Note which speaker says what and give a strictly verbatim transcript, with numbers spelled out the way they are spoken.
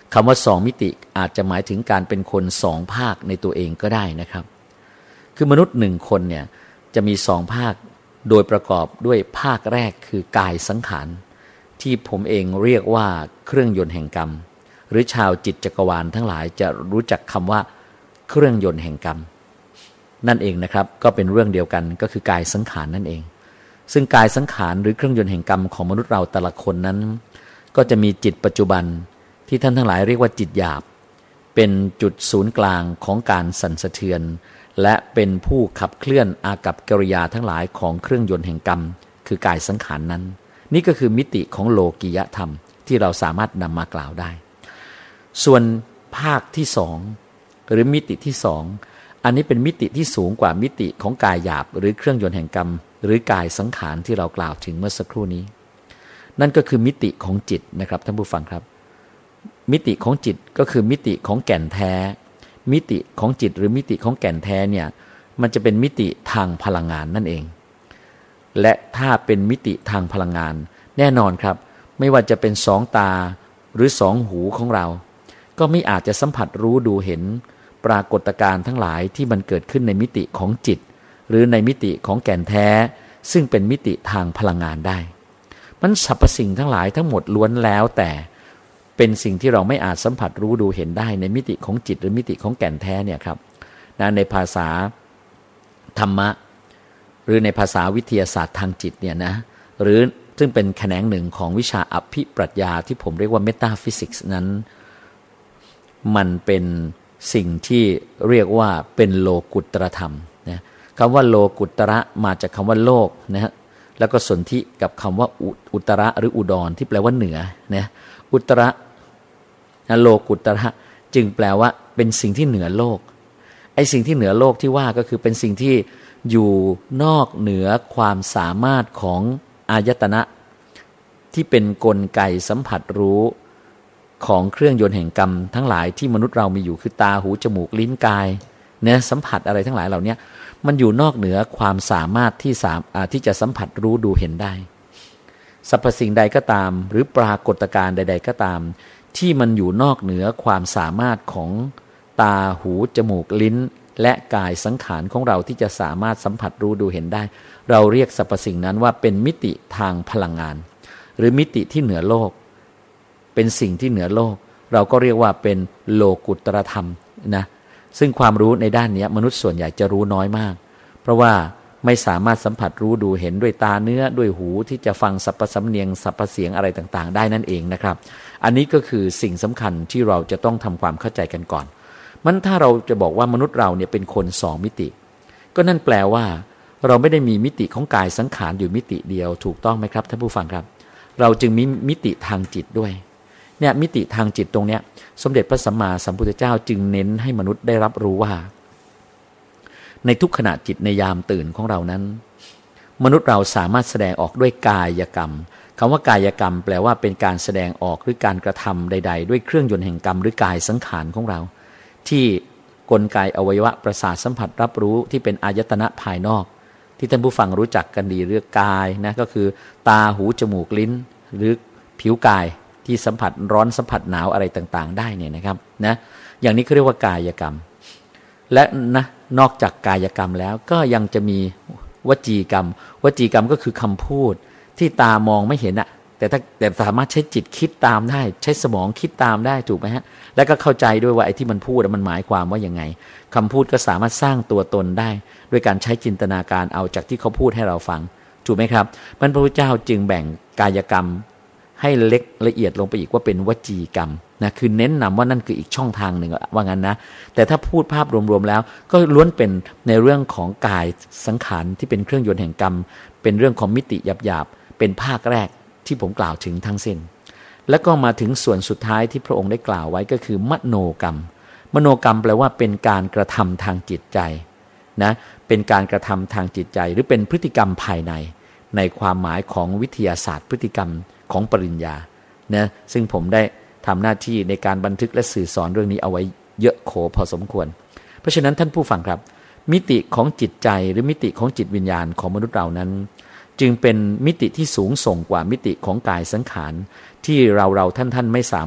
Speaker 1: คำว่าสองมิติอาจจะหมายถึงการเป็นคนสองภาคในตัวเองก็ได้นะครับคือมนุษย์หนึ่งคนเนี่ยจะมีสองภาคโดยประกอบด้วยภาคแรกคือกายสังขารที่ผมเองเรียกว่าเครื่องยนต์แห่งกรรมหรือชาวจิตจักรวาลทั้งหลายจะรู้จักคำว่าเครื่องยนต์แห่งกรรมนั่นเองนะครับก็เป็นเรื่องเดียวกันก็คือกายสังขารนั่นเองซึ่งกายสังขารหรือเครื่องยนต์แห่งกรรมของมนุษย์เราแต่ละคนนั้นก็จะมีจิตปัจจุบันที่ท่านทั้งหลายเรียกว่าจิตหยาบเป็นจุดศูนย์กลางของการสั่นสะเทือนและเป็นผู้ขับเคลื่อนอากัปกิริยาทั้งหลายของเครื่องยนต์แห่งกรรมคือกายสังขารนั้นนี่ก็คือมิติของโลกียธรรมที่เราสามารถนำมากล่าวได้ส่วนภาคที่สองหรือมิติที่สองอันนี้เป็นมิติที่สูงกว่ามิติของกายหยาบหรือเครื่องยนต์แห่งกรรมหรือกายสังขารที่เรากล่าวถึงเมื่อสักครู่นี้นั่นก็คือมิติของจิตนะครับท่านผู้ฟังครับมิติของจิตก็คือมิติของแก่นแท้มิติของจิตหรือมิติของแก่นแท้เนี่ยมันจะเป็นมิติทางพลังงานนั่นเองและถ้าเป็นมิติทางพลังงานแน่นอนครับไม่ว่าจะเป็นสองตาหรือสองหูของเราก็ไม่อาจจะสัมผัสรู้ดูเห็นปรากฏการณ์ทั้งหลายที่มันเกิดขึ้นในมิติของจิตหรือในมิติของแก่นแท้ซึ่งเป็นมิติทางพลังงานได้มันสรรพสิ่งทั้งหลายทั้งหมดล้วนแล้วแต่เป็นสิ่งที่เราไม่อาจสัมผัสรู้ดูเห็นได้ในมิติของจิตหรือมิติของแก่นแท้เนี่ยครับนะในภาษาธรรมะหรือในภาษาวิทยาศาสตร์ทางจิตเนี่ยนะหรือซึ่งเป็นแขนงหนึ่งของวิชาอภิปรัชญาที่ผมเรียกว่าเมตาฟิสิกส์นั้นมันเป็นสิ่งที่เรียกว่าเป็นโลกุตตรธรรมนะคำว่าโลกุตระมาจากคำว่าโลกนะฮะแล้วก็สนธิกับคำว่าอุตระหรืออุดรที่แปลว่าเหนือนะอุตระโลกุตระจึงแปลว่าเป็นสิ่งที่เหนือโลกไอ้สิ่งที่เหนือโลกที่ว่าก็คือเป็นสิ่งที่อยู่นอกเหนือความสามารถของอายตนะที่เป็นกลไกสัมผัสรู้ของเครื่องยนต์แห่งกรรมทั้งหลายที่มนุษย์เรามีอยู่คือตาหูจมูกลิ้นกายเนี่ยสัมผัสอะไรทั้งหลายเหล่านี้มันอยู่นอกเหนือความสามารถที่สามที่จะสัมผัสรู้ดูเห็นได้สรรพสิ่งใดก็ตามหรือปรากฏการณ์ใดๆก็ตามที่มันอยู่นอกเหนือความสามารถของตาหูจมูกลิ้นและกายสังขารของเราที่จะสามารถสัมผัสรู้ดูเห็นได้เราเรียกสรรพสิ่งนั้นว่าเป็นมิติทางพลังงานหรือมิติที่เหนือโลกเป็นสิ่งที่เหนือโลกเราก็เรียกว่าเป็นโลกุตตรธรรมนะซึ่งความรู้ในด้านนี้มนุษย์ส่วนใหญ่จะรู้น้อยมากเพราะว่าไม่สามารถสัมผัสรู้ดูเห็นด้วยตาเนื้อด้วยหูที่จะฟังสรรพสำเนียงสรรพเสียงอะไรต่างๆได้นั่นเองนะครับอันนี้ก็คือสิ่งสำคัญที่เราจะต้องทำความเข้าใจกันก่อนมันถ้าเราจะบอกว่ามนุษย์เราเนี่ยเป็นคนสองมิติก็นั่นแปลว่าเราไม่ได้มีมิติของกายสังขารอยู่มิติเดียวถูกต้องไหมครับท่านผู้ฟังครับเราจึงมีมิติทางจิตด้วยเนี่ยมิติทางจิตตรงเนี้ยสมเด็จพระสัมมาสัมพุทธเจ้าจึงเน้นให้มนุษย์ได้รับรู้ว่าในทุกขณะจิตในยามตื่นของเรานั้นมนุษย์เราสามารถแสดงออกด้วยกายกรรมคำว่ากายกรรมแปลว่าเป็นการแสดงออกหรือการกระทำใดๆด้วยเครื่องยนต์แห่งกรรมหรือกายสังขารของเราที่กลไกอวัยวะประสาทสัมผัสรับรู้ที่เป็นอายตนะภายนอกที่ท่านผู้ฟังรู้จักกันดีเรื่องกายนะก็คือตาหูจมูกลิ้นหรือผิวกายที่สัมผัสร้อนสัมผัสหนาวอะไรต่างๆได้เนี่ยนะครับนะอย่างนี้เขาเรียกว่ากายกรรมและนะนอกจากกายกรรมแล้วก็ยังจะมีวจีกรรมวจีกรรมก็คือคำพูดที่ตามองไม่เห็นอะแต่ถ้าแต่สามารถใช้จิตคิดตามได้ใช้สมองคิดตามได้ถูกไหมฮะแล้วก็เข้าใจด้วยว่าไอ้ที่มันพูดมันหมายความว่ายังไงคำพูดก็สามารถสร้างตัวตนได้ด้วยการใช้จินตนาการเอาจากที่เขาพูดให้เราฟังถูกไหมครับพระพุทธเจ้าจึงแบ่งกายกรรมให้เล็กละเอียดลงไปอีกว่าเป็นวจีกรรมนะคือเน้นนำว่านั่นคืออีกช่องทางหนึ่งว่างั้นนะแต่ถ้าพูดภาพรวมๆแล้วก็ล้วนเป็นในเรื่องของกายสังขารที่เป็นเครื่องยนต์แห่งกรรมเป็นเรื่องของมิติหยาบๆเป็นภาคแรกที่ผมกล่าวถึงทั้งสิ้นแล้วก็มาถึงส่วนสุดท้ายที่พระองค์ได้กล่าวไว้ก็คือมโนกรรมมโนกรรมแปลว่าเป็นการกระทำทางจิตใจนะเป็นการกระทำทางจิตใจหรือเป็นพฤติกรรมภายในในความหมายของวิทยาศาสตร์พฤติกรรมของปริญญานะซึ่งผมได้ทำหน้าที่ในการบันทึกและสื่อสอนเรื่องนี้เอาไว้เยอะโขพอสมควรเพราะฉะนั้นท่านผู้ฟังครับมิติของจิตใจหรือมิติของจิตวิญญาณของมนุษย์เรานั้นจึงเป็นมิติที่สูงส่งกว่ามิติของกายสังขารที่เราเราท่านท่านไม่สามารถ